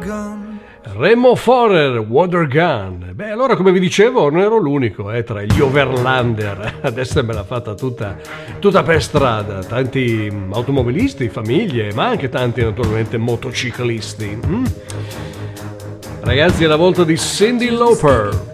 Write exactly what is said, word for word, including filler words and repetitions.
gun. Remo Forer, Water Gun. Beh, allora, come vi dicevo, non ero l'unico eh, tra gli overlander. Adesso me l'ha fatta tutta, tutta per strada. Tanti automobilisti, famiglie, ma anche tanti naturalmente motociclisti. Mm? Ragazzi, è la volta di Cyndi Lauper.